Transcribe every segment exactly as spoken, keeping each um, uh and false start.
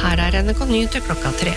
Her er N R K Nyheter klokka tre.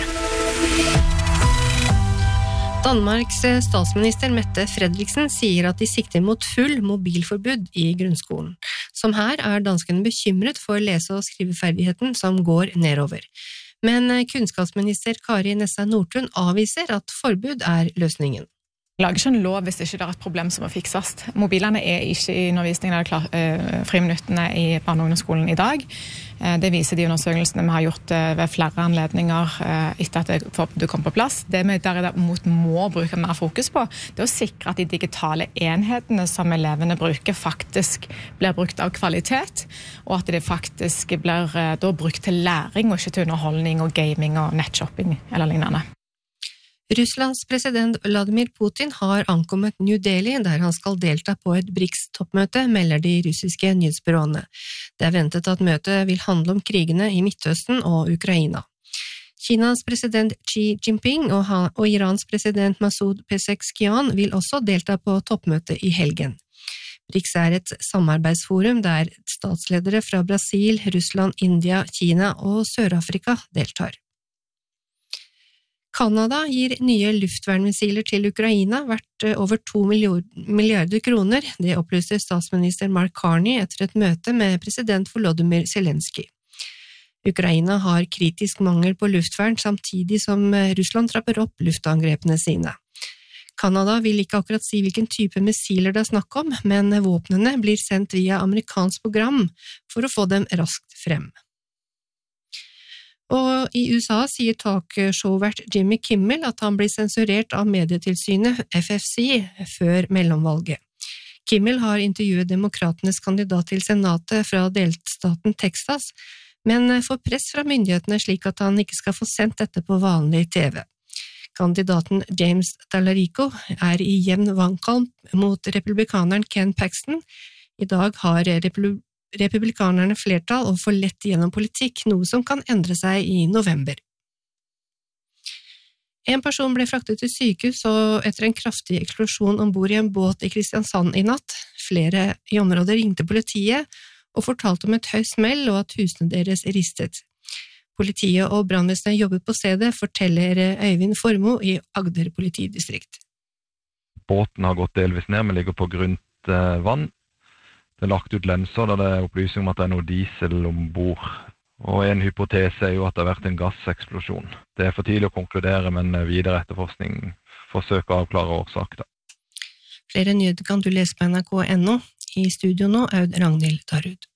Danmarks statsminister Mette Frederiksen sier at de sikter mot full mobilforbud i grunnskolen. Som her er danskene bekymret for lese- og skriveferdigheten som går nedover. Men kunnskapsminister Kari Nessa Nordtun avviser at forbud er løsningen. Jeg lager ikke en lov hvis ikke det er et problem som må fikses. Mobilene er ikke i undervisningen eller klar, eh, friminuttene i barne- og ungdomsskolen i dag. Eh, det viser de undersøkelsene vi har gjort eh, ved flere anledninger eh, etter at det forbudet kom på plass. Det vi derimot må bruke mer fokus på, det er å sikre at de digitale enhetene som elevene bruker faktisk blir brukt av kvalitet, og at det faktisk blir eh, da brukt til læring og ikke til underholdning og gaming og nettshopping eller lignende. Russlands president Vladimir Putin har ankommet New Delhi, der han skal delta på et BRICS-toppmøte, melder de russiske nyhetsbyråene. Det er ventet at møtet vil handle om krigene i Midtøsten og Ukraina. Kinas president Xi Jinping og, han, og Irans president Masoud Pezeshkian vil også delta på toppmøtet i helgen. BRICS er et samarbeidsforum der statsledere fra Brasil, Russland, India, Kina og Sør-Afrika deltar. Kanada gir nye luftvernmissiler til Ukraina verdt over to milliarder kroner, det opplyser statsminister Mark Carney etter et møte med president Volodymyr Zelensky. Ukraina har kritisk mangel på luftvern samtidig som Russland trapper opp luftangrepene sine. Kanada vil ikke akkurat si hvilken type missiler det er snakk om, men våpnene blir sendt via amerikansk program for å få dem raskt frem. Og i U S A sier talkshowvert Jimmy Kimmel at han blir sensurert av medietilsynet F F C før mellomvalget. Kimmel har intervjuet demokratenes kandidat til senatet fra delstaten Texas, men får press fra myndighetene slik at han ikke skal få sendt dette på vanlig T V. Kandidaten James Tallarico er i jevn vannkamp mot republikaneren Ken Paxton. I dag har republikanerne Republikanerne flertall og får lett gjennom politikk, noe som kan endre seg i november. En person ble fraktet til sykehus og etter en kraftig eksplosjon ombord i en båt i Kristiansand i natt. Flere i området ringte politiet og fortalte om et høyt smell og at husene deres ristet. Politiet og brannvesenet jobbet på stedet, forteller Øyvind Formo i Agder politidistrikt. Båten har gått delvis ned, men ligger på grunt vann. Det er lagt ut lenser der det er opplysning om at det er noe diesel ombord. Og en hypotese er jo at det har vært en gasseksplosjon. Det er for tidlig å konkludere, men videre etterforskning forsøker å avklare årsak. Flere nyheter kan du lese på N R K punktum no. I studio nå, Aud Ragnhild Tarud.